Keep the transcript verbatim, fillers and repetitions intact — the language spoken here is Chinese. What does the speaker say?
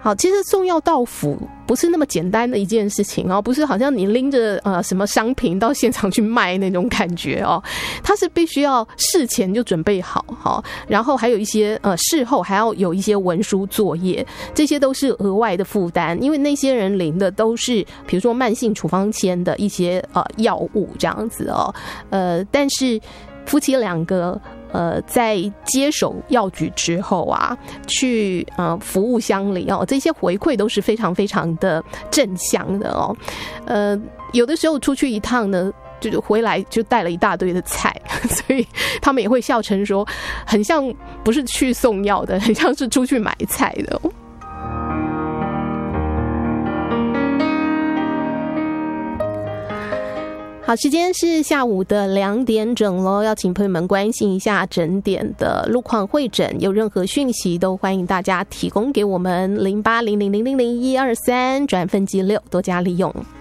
好，其实送药到府不是那么简单的一件事情哦，不是好像你拎着呃什么商品到现场去卖那种感觉哦，它是必须要事前就准备好哈，然后还有一些呃事后还要有一些文书作业，这些都是额外的负担，因为那些人领的都是比如说慢性处方签的一些呃药物这样子哦，呃，但是夫妻两个。呃，在接手药局之后啊，去呃服务乡里哦，这些回馈都是非常非常的正向的哦。呃，有的时候出去一趟呢，就回来就带了一大堆的菜，所以他们也会笑称说，很像不是去送药的，很像是出去买菜的哦。好，时间是下午的两点整咯，要请朋友们关心一下整点的路况会诊，有任何讯息都欢迎大家提供给我们零八零零零零零一二三转分机六多加利用。